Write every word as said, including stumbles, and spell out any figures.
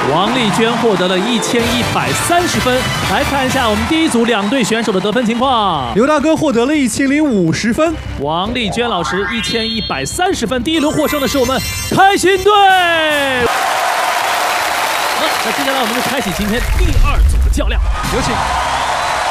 王丽娟获得了一千一百三十分。来看一下我们第一组两队选手的得分情况。 刘大哥获得了一千零五十分， 王丽娟老师一千一百三十分。第一轮获胜的是我们开心队。好，那接下来我们就开启今天第二组的较量， 有请。